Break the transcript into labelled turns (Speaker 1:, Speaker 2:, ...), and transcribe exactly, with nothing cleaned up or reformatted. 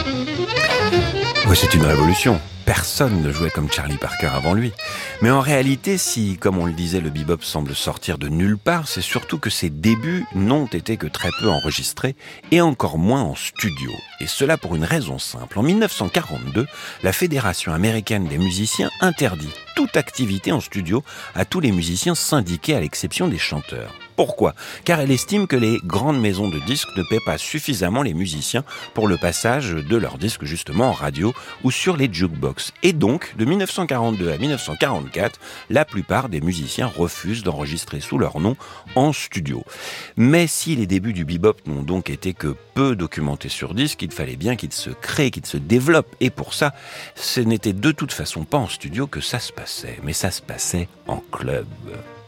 Speaker 1: Oui, c'est une révolution. Personne ne jouait comme Charlie Parker avant lui. Mais en réalité, si, comme on le disait, le bebop semble sortir de nulle part, c'est surtout que ses débuts n'ont été que très peu enregistrés et encore moins en studio. Et cela pour une raison simple. En dix-neuf cent quarante-deux, la Fédération américaine des musiciens interdit toute activité en studio à tous les musiciens syndiqués à l'exception des chanteurs. Pourquoi ? Car elle estime que les grandes maisons de disques ne paient pas suffisamment les musiciens pour le passage de leurs disques justement en radio ou sur les jukebox. Et donc, de dix-neuf cent quarante-deux à dix-neuf cent quarante-quatre, la plupart des musiciens refusent d'enregistrer sous leur nom en studio. Mais si les débuts du bebop n'ont donc été que peu documentés sur disque, il fallait bien qu'ils se créent, qu'ils se développent. Et pour ça, ce n'était de toute façon pas en studio que ça se passait, mais ça se passait en club.